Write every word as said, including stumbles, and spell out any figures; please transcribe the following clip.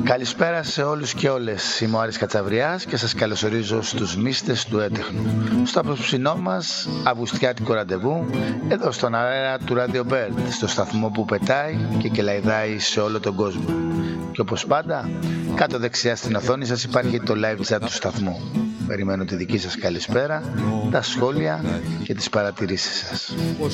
Καλησπέρα σε όλους και όλες. Είμαι ο Άρης Κατσαβριάς και σας καλωσορίζω στους Μύστες του Έτεχνου, στο απόψινό μας αυγουστιάτικο ραντεβού, εδώ στον αέρα του Radio Bird, στο σταθμό που πετάει και κελαϊδάει σε όλο τον κόσμο. Και όπως πάντα, κάτω δεξιά στην οθόνη σας υπάρχει το live chat του σταθμού. Περιμένω τη δική σας καλησπέρα, τα σχόλια και τις παρατηρήσεις σας. Πως